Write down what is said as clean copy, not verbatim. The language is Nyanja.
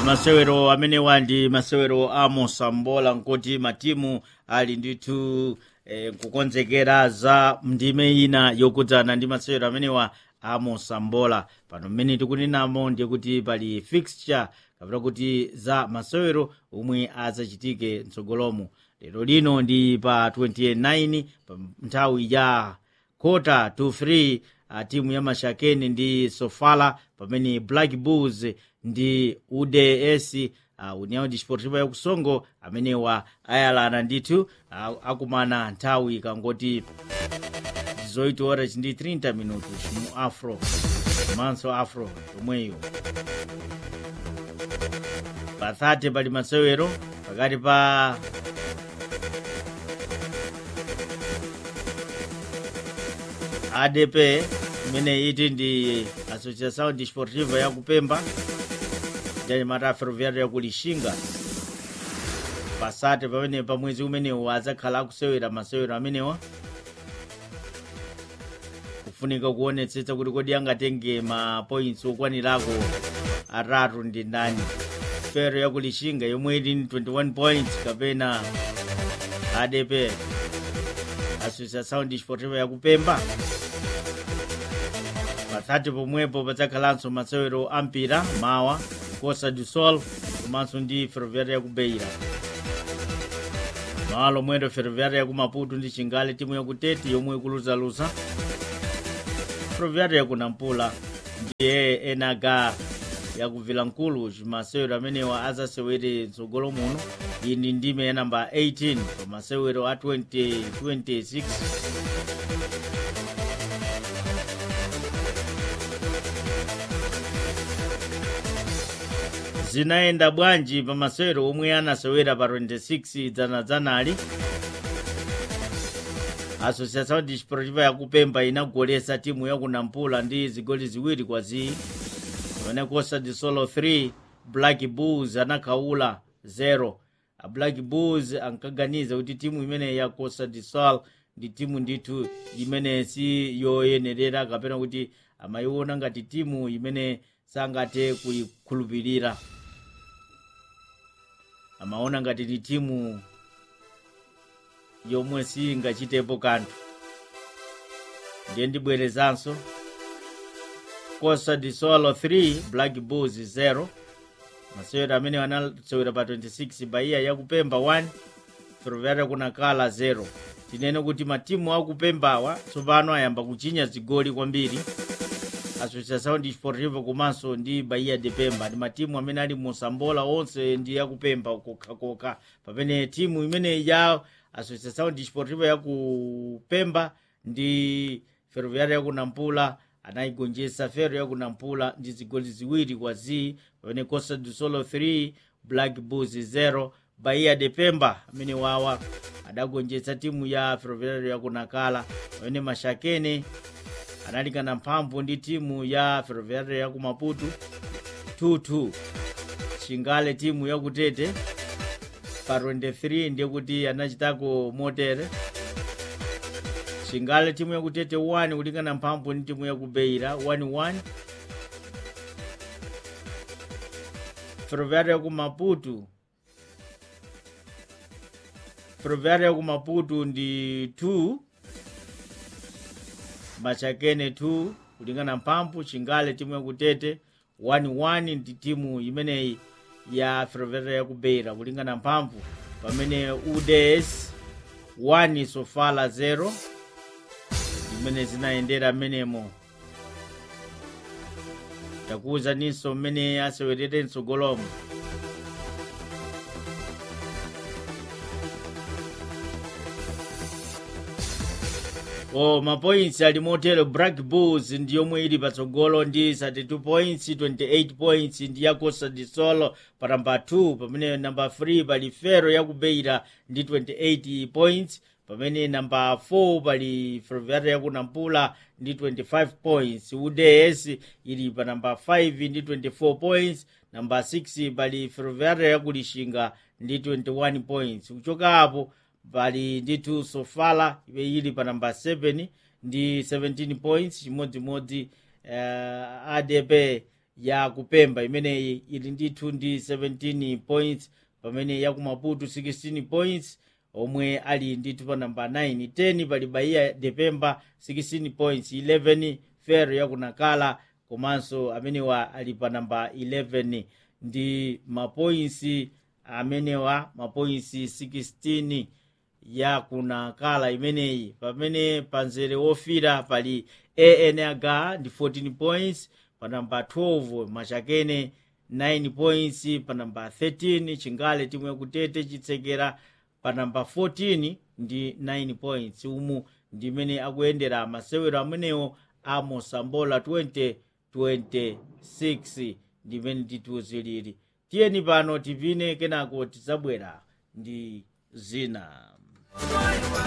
masewero amenewa ndi masewero a Mosambola nkoti matimu ali ndithu kukonzekera za ndime ina yokudzana ndi masewero amenewa a Mosambola. Pano mmene tikuninamo ndiye kuti pali fixture kapena kuti za masewero omwe azachitike mtsogolomo. Lero lino ndi pa 29 pa nthawi ya 2:45 timu ya Mashakeni ndi Sofala, pamene Black Bulls ndi UDS União Desportiva ya Kusongo amenewa ayalana ndithu akumana nthawi kangoti 18:30 mu afro manso afro omweyo. Pa 30 pali masewero pakati pa ADP imene iti ndi Associação Desportiva ya Kupemba ndi mata Ferroviária ya Kulishinga. Pasate pamene pa mwezi umenewu azakhala akusewera masewero amenewa kufunika kuonetsetsa kuti kodi angatenge ma points okwanirako atatu ndi ndani. Ferro ya Kulishinga yomwe ili 21 points kapena ADP Associação Desportiva ya Kupemba. Pasate pomwepo padzakhalanso masewero ampira mawa Costa do Sol komanso ndi Ferroviária ya Kubeira. Malo mwendo Ferroviária ya Kumaputo ndi Chingale timu ya Kutete yomwe ikuluzaluza. Ferroviária ya Kunampula ndiye enaga ya Kuvilankulu masewero amenewa azasewere mtsogolo muno. Iyi ndi ndime ya namba 18 pa masewero a 2026. Zinaenda bwanji pa masewero omwe anasewera pa 26 dzanali. Associação Desportiva ya Kupemba inagolesa timu ya Kunampula ndi zigoli ziwiri kwa zii. Pamene Costa do Sol 3 Black Bulls anakaula 0. Black Bulls ankaganiza kuti timu imene ya Costa do Sol ndi timu ndithu imene si yoyenerera kapena kuti amayiona ngati timu imene sangate kuyikhulupirira. Amaona ngati ndi timu yomwe singachitepo kanthu. Ndiye ndibwerezanso Costa do Sol 3 Black Bulls 0. Masewero amene anasewera pa 26 Bahia ya Kupemba 1 Ferroviária Kunakala 0. Tinene kuti matimu akupembawa tsopano ayamba kuchinya zigoli kwambiri. Associação Desportiva komanso ndi Bahia de Pemba ndi matimu amene ali Mosambola onse ndi yakupemba koka. Pamene timu imene ya Associação Desportiva ya Kupemba ndi Ferroviária ya Kunampula anayigonjetsa Ferro ya Kunampula ndi zigoli ziwiri kwa zii. Pamene Costa do Sol 3 Black Bulls 0. Bahia de Pemba amene wawa adagonjetsa timu ya Ferroviária ya Kunakala. Pamene Mashakeni analingana mphamvu ndi timu ya Ferroviária ya Kumaputo 2-2. Chingale timu ya Kutete pa 23 ndiye kuti anachitako motere. Chingale timu ya Kutete 1 kulingana mphamvu ndi timu ya Kubeira 1-1. Ferroviária ya Kumaputo ndi 2 Mashakeni 2 kulingana mphamvu. Chingale timu ya Kutete 1-1 ndi timu imeneyi ya Ferroviária ya Kubeira kulingana mphamvu. Pamene UDS 1 Sofala 0 imene zinaendera menemo. Takuza niso mmene asewerere mtsogolomo. Mapoints ali motero Black Bulls ndi yomwe ili patsogolo ndi 32 points, 28 points ndi ya Costa do Sol pa namba 2. Pamene namba 3 pali Ferro ya Kubeira ndi 28 points. Pamene namba 4 pali Ferroviária ya Kunampula ndi 25 points. UDS ili pa namba 5 ndi 24 points. Namba 6 pali Ferroviária ya Kulishinga ndi 21 points. Kuchoka apo pali nditu Sofala ili pa namba 7 ndi 17 points. Chimodzimodzi ADP ya kupemba imeneyi ili ndithu ndi 17 points, pamene ya kumaputu 16 points omwe ali ndithu pa namba 9. 10 pali Bahia de Pemba 16 points, 11 Ferro ya kunakala komanso amenewa ali pa namba 11 ndi mapoints amenewa mapoints 16 ya kunakala imeneyi. Pamene panzere wofira pali ANH ndi 14 points, pa namba 12 Machakene 9 points, pa namba 13 Chingale timu yakutete Chitsekera pa namba 14 ndi 9 points. Umu ndi mene akuyendera masewero amenewo a Mosambola 2026 ndi mene tituziliri. Tiyeni pano tipine kenako tizabwera ndi zina.